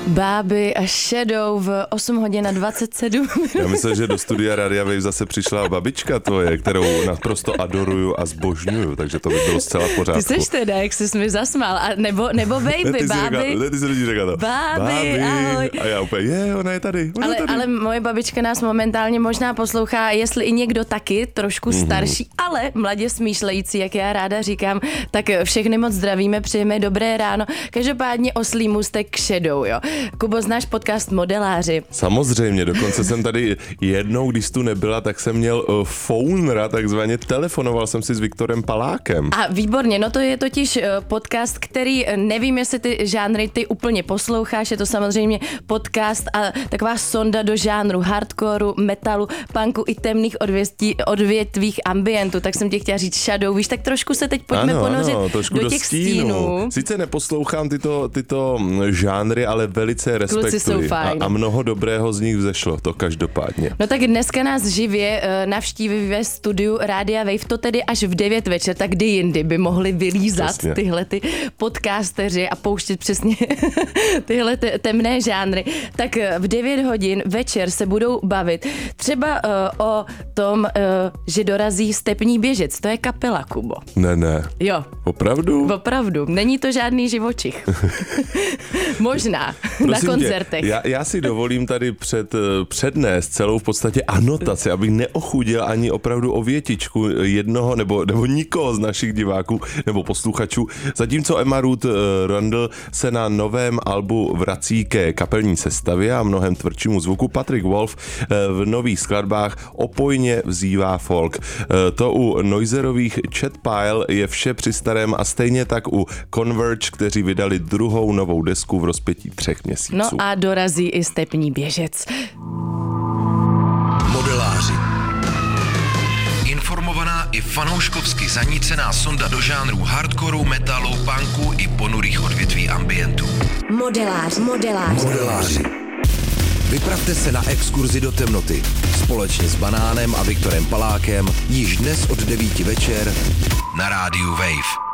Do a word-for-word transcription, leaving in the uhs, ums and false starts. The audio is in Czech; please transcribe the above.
Báby a Shadow v osm hodin a dvacet sedm. Já myslím, že do studia Radia Wave zase přišla babička tvoje, kterou naprosto adoruju a zbožňuju, takže to by bylo zcela v pořádku. Ty seš teda, jak jsi mi zasmál, a nebo, nebo baby, ne, ty báby. Řekla, ne, ty jsi lidi řekla to. Báby, báby, ahoj. A já úplně, je, ona je tady, ona ale, je tady. ale moje babička nás momentálně možná poslouchá, jestli i někdo taky, trošku mm-hmm. starší, ale mladě smýšlející, jak já ráda říkám, tak všechny moc zdravíme, přejeme dobré ráno. Každopádně oslý můstek k Shadow, jo. Kubo, znáš podcast Modeláři? Samozřejmě, dokonce jsem tady jednou, když tu nebyla, tak jsem měl uh, phounera, takzvaně telefonoval jsem si s Viktorem Palákem. A výborně, no to je totiž uh, podcast, který uh, nevím, jestli ty žánry ty úplně posloucháš, je to samozřejmě podcast a taková sonda do žánru hardcoreu, metalu, punku i temných odvěstí, odvětvích ambientu, tak jsem tě chtěla říct Shadow, víš, tak trošku se teď pojďme ano, ponořit ano, do, do těch stínu. stínů. Sice neposlouchám tyto, tyto žánry, ale velice respektuji. A, a mnoho dobrého z nich vzešlo, to každopádně. No tak dneska nás živě uh, navštíví ve studiu Rádia Wave, to tedy až v devět večer, tak kdy jindy by mohli vylízat přesně tyhle ty podcasteři a pouštět přesně tyhle te- temné žánry. Tak v devět hodin večer se budou bavit třeba uh, o tom, uh, že dorazí Stepní běžec. To je kapela, Kubo. Ne, ne. Jo. Opravdu? Opravdu. Není to žádný živočich. Možná. Prosím na koncertech. Tě, já, já si dovolím tady před, přednést celou v podstatě anotaci, abych neochudil ani opravdu o větičku jednoho nebo, nebo nikoho z našich diváků nebo posluchačů. Zatímco Emma Ruth Rundle se na novém albu vrací ke kapelní sestavě a mnohem tvrdšímu zvuku, Patrick Wolf v nových skladbách opojně vzývá folk. To u Noiserových Chet Pile je vše při starém a stejně tak u Converge, kteří vydali druhou novou desku v rozpětí třech měsíců. No a dorazí i Stepní běžec. Modeláři. Informovaná i fanouškovsky zanícená sonda do žánrů hardcoreu, metalu, punku i ponurých odvětví ambientu. Modeláři. Modeláři. Modeláři. Vypravte se na exkurzi do temnoty společně s Banánem a Viktorem Palákem již dnes od devíti večer na rádiu Wave.